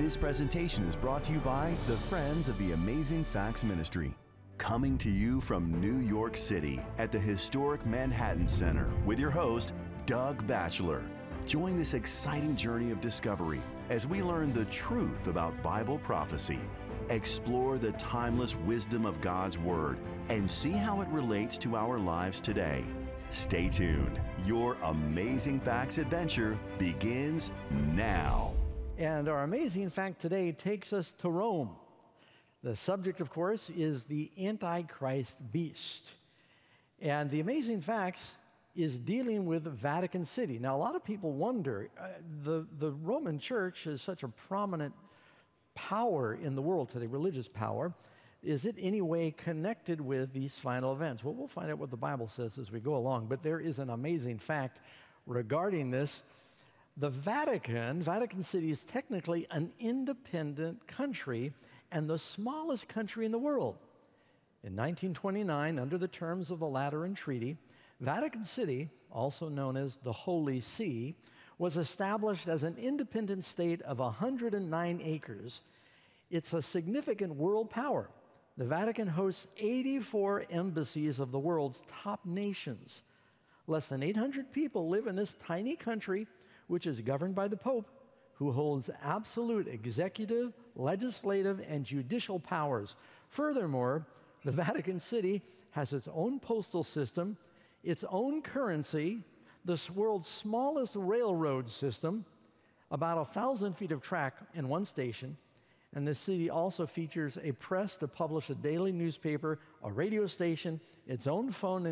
This presentation is brought to you by the Friends of the Amazing Facts Ministry. Coming to you from New York City at the historic Manhattan Center with your host, Doug Batchelor. Join this exciting journey of discovery as we learn the truth about Bible prophecy, explore the timeless wisdom of God's Word, and see how it relates to our lives today. Stay tuned. Your Amazing Facts adventure begins now. And our amazing fact today takes us to Rome. The subject, of course, is the Antichrist beast. And the amazing facts is dealing with Vatican City. Now, a lot of people wonder, the Roman Church is such a prominent power in the world today, religious power. Is it any way connected with these final events? Well, we'll find out what the Bible says as we go along, but there is an amazing fact regarding this. The Vatican City is technically an independent country and the smallest country in the world. In 1929, under the terms of the Lateran Treaty, Vatican City, also known as the Holy See, was established as an independent state of 109 acres. It's a significant world power. The Vatican hosts 84 embassies of the world's top nations. Less than 800 people live in this tiny country, which is governed by the Pope, who holds absolute executive, legislative, and judicial powers. Furthermore, the Vatican City has its own postal system, its own currency, the world's smallest railroad system, about 1,000 feet of track in one station, and the city also features a press to publish a daily newspaper, a radio station, its own phone